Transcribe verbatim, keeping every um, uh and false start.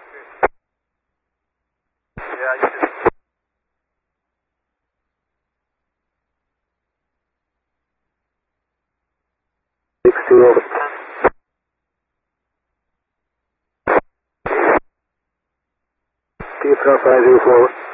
Yeah, you too. six two over. T five zero four.